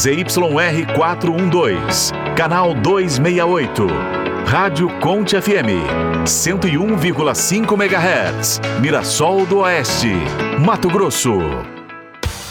ZYR 412, canal 268. Rádio Conte FM, 101,5 MHz, Mirassol do Oeste, Mato Grosso.